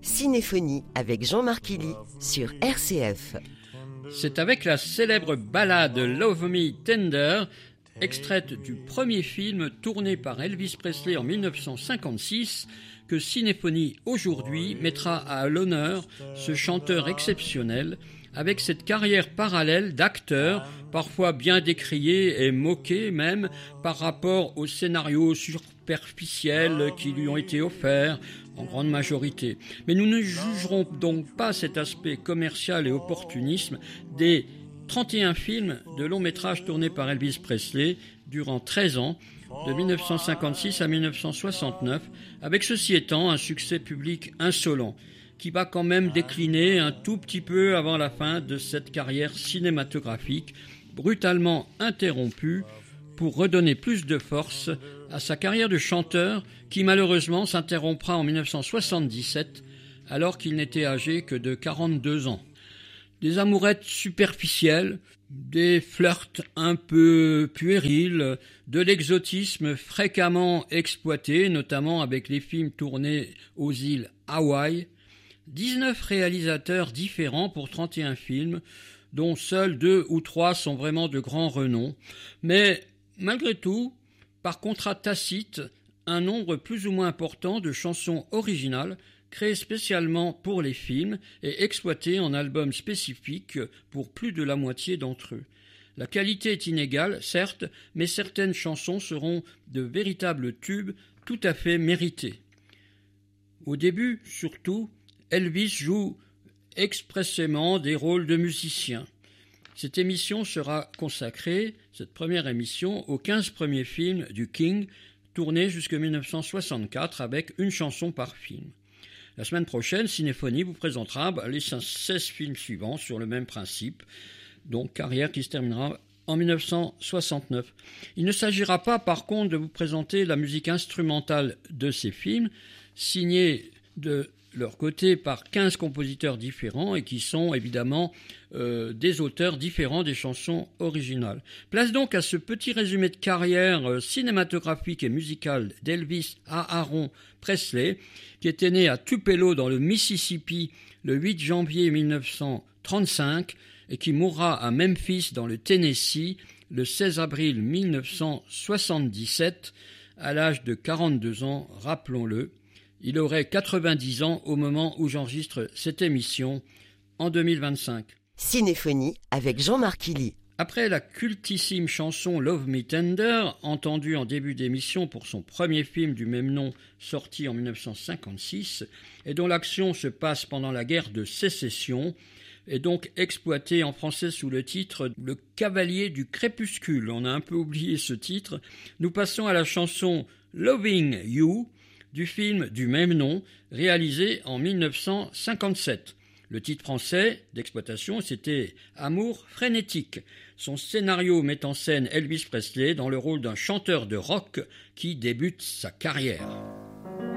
Cinéphonie avec Jean-Marc Illy sur RCF. C'est avec la célèbre ballade Love Me Tender, extraite du premier film tourné par Elvis Presley en 1956, que Cinéphonie aujourd'hui mettra à l'honneur ce chanteur exceptionnel, avec cette carrière parallèle d'acteur, parfois bien décrié et moqué même par rapport aux scénarios superficiels qui lui ont été offerts en grande majorité. Mais nous ne jugerons donc pas cet aspect commercial et opportunisme des 31 films de long métrage tournés par Elvis Presley durant 13 ans, de 1956 à 1969, avec ceci étant un succès public insolent, qui va quand même décliner un tout petit peu avant la fin de cette carrière cinématographique, brutalement interrompue pour redonner plus de force à sa carrière de chanteur qui malheureusement s'interrompra en 1977 alors qu'il n'était âgé que de 42 ans. Des amourettes superficielles, des flirts un peu puérils, de l'exotisme fréquemment exploité, notamment avec les films tournés aux îles Hawaï, 19 réalisateurs différents pour 31 films, dont seuls 2 ou 3 sont vraiment de grand renom, mais malgré tout, par contrat tacite, un nombre plus ou moins important de chansons originales créées spécialement pour les films et exploitées en albums spécifiques pour plus de la moitié d'entre eux. La qualité est inégale, certes, mais certaines chansons seront de véritables tubes tout à fait mérités. Au début, surtout, Elvis joue expressément des rôles de musicien. Cette émission sera consacrée, cette première émission, aux 15 premiers films du King, tournés jusqu'en 1964 avec une chanson par film. La semaine prochaine, Cinéphonie vous présentera les 16 films suivants sur le même principe, donc carrière qui se terminera en 1969. Il ne s'agira pas par contre de vous présenter la musique instrumentale de ces films, signée de leur côté par 15 compositeurs différents et qui sont évidemment des auteurs différents des chansons originales. Place donc à ce petit résumé de carrière cinématographique et musicale d'Elvis Aaron Presley, qui était né à Tupelo dans le Mississippi le 8 janvier 1935 et qui mourra à Memphis dans le Tennessee le 16 avril 1977 à l'âge de 42 ans, rappelons-le. Il aurait 90 ans au moment où j'enregistre cette émission, en 2025. Cinéphonie avec Jean-Marc Illy. Après la cultissime chanson Love Me Tender, entendue en début d'émission pour son premier film du même nom sorti en 1956, et dont l'action se passe pendant la guerre de Sécession, et donc exploitée en français sous le titre « Le Cavalier du Crépuscule ». On a un peu oublié ce titre. Nous passons à la chanson « Loving You » du film du même nom, réalisé en 1957. Le titre français d'exploitation, c'était « Amour frénétique ». Son scénario met en scène Elvis Presley dans le rôle d'un chanteur de rock qui débute sa carrière.